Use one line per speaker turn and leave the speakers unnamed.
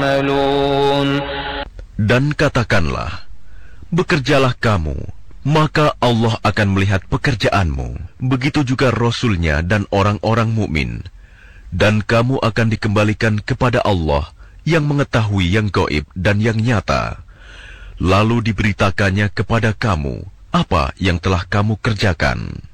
تعملون.
Dan katakanlah, bekerjalah kamu, maka Allah akan melihat pekerjaanmu. Begitu juga Rasul-Nya dan orang-orang mukmin. Dan kamu akan dikembalikan kepada Allah yang mengetahui yang gaib dan yang nyata. Lalu diberitakannya kepada kamu apa yang telah kamu kerjakan.